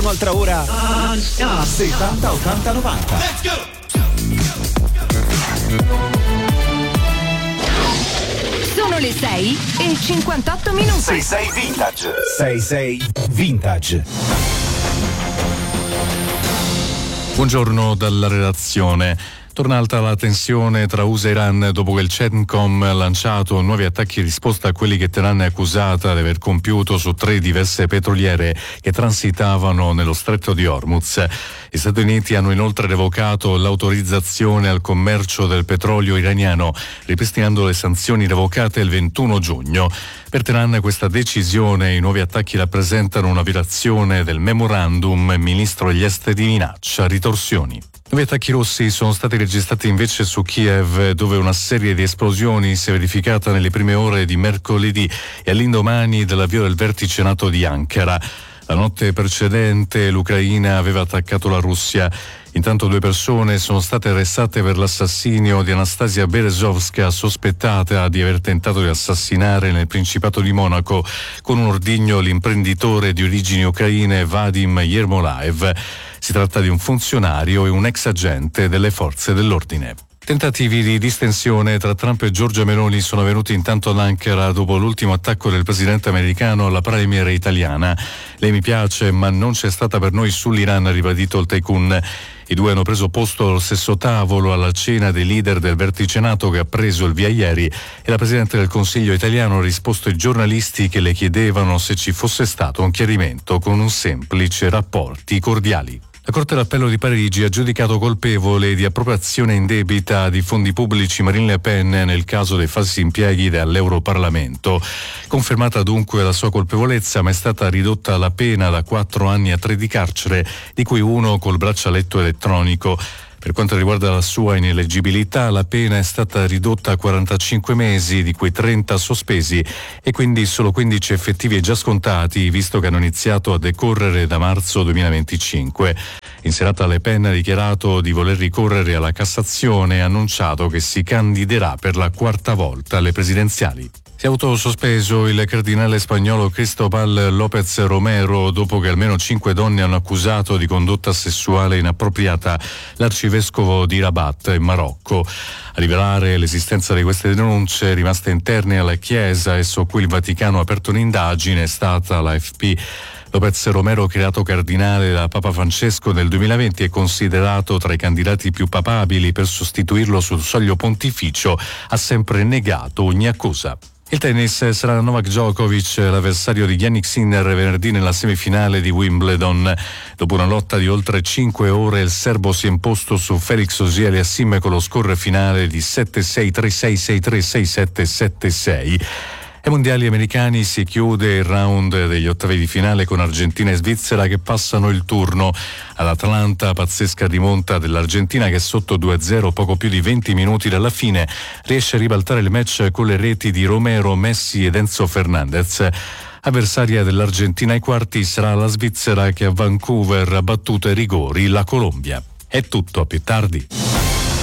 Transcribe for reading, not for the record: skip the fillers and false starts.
un'altra ora. 70 80 90. Let's go! Sono le 6:58. 66 Vintage. 66 Vintage. Buongiorno dalla redazione. Torna alta la tensione tra USA e Iran dopo che il CENTCOM ha lanciato nuovi attacchi in risposta a quelli che Teheran è accusata di aver compiuto su 3 diverse petroliere che transitavano nello stretto di Hormuz. Gli Stati Uniti hanno inoltre revocato l'autorizzazione al commercio del petrolio iraniano, ripristinando le sanzioni revocate il 21 giugno. Per Teheran questa decisione e i nuovi attacchi rappresentano una violazione del memorandum. Il ministro degli esteri minaccia ritorsioni. Nuovi attacchi russi sono stati registrati invece su Kiev, dove una serie di esplosioni si è verificata nelle prime ore di mercoledì e all'indomani dell'avvio del vertice NATO di Ankara. La notte precedente l'Ucraina aveva attaccato la Russia. Intanto 2 persone sono state arrestate per l'assassinio di Anastasia Berezovska, sospettata di aver tentato di assassinare nel Principato di Monaco con un ordigno l'imprenditore di origini ucraine Vadim Yermolaev. Si tratta di un funzionario e un ex agente delle forze dell'ordine. Tentativi di distensione tra Trump e Giorgia Meloni sono avvenuti intanto ad Ankara dopo l'ultimo attacco del presidente americano alla premier italiana. Lei mi piace, ma non c'è stata per noi sull'Iran, ha ribadito il tycoon. I due hanno preso posto allo stesso tavolo alla cena dei leader del vertice NATO che ha preso il via ieri e la Presidente del Consiglio italiano ha risposto ai giornalisti che le chiedevano se ci fosse stato un chiarimento con un semplice rapporti cordiali. La Corte d'Appello di Parigi ha giudicato colpevole di appropriazione indebita di fondi pubblici Marine Le Pen nel caso dei falsi impieghi all'Europarlamento. Confermata dunque la sua colpevolezza, ma è stata ridotta la pena da 4 anni a 3 di carcere, di cui 1 col braccialetto elettronico. Per quanto riguarda la sua ineleggibilità, la pena è stata ridotta a 45 mesi, di cui 30 sospesi, e quindi solo 15 effettivi e già scontati, visto che hanno iniziato a decorrere da marzo 2025. In serata Le Pen ha dichiarato di voler ricorrere alla Cassazione e ha annunciato che si candiderà per la 4ª volta alle presidenziali. Si è autosospeso il cardinale spagnolo Cristóbal López Romero dopo che almeno 5 donne hanno accusato di condotta sessuale inappropriata l'arcivescovo di Rabat in Marocco. A rivelare l'esistenza di queste denunce rimaste interne alla Chiesa e su cui il Vaticano ha aperto un'indagine è stata l'AFP. López Romero, creato cardinale da Papa Francesco nel 2020, è considerato tra i candidati più papabili per sostituirlo sul soglio pontificio, ha sempre negato ogni accusa. Il tennis: sarà Novak Djokovic l'avversario di Jannik Sinner venerdì nella semifinale di Wimbledon. Dopo una lotta di oltre 5 ore il serbo si è imposto su Felix Auger-Aliassime con lo score finale di 7-6, 3-6, 6-3, 6-7, 7-6. Ai mondiali americani si chiude il round degli ottavi di finale con Argentina e Svizzera che passano il turno. All'Atlanta, pazzesca rimonta dell'Argentina che sotto 2-0 poco più di 20 minuti dalla fine riesce a ribaltare il match con le reti di Romero, Messi ed Enzo Fernandez. Avversaria dell'Argentina ai quarti sarà la Svizzera che a Vancouver ha battuto ai rigori la Colombia. È tutto, a più tardi.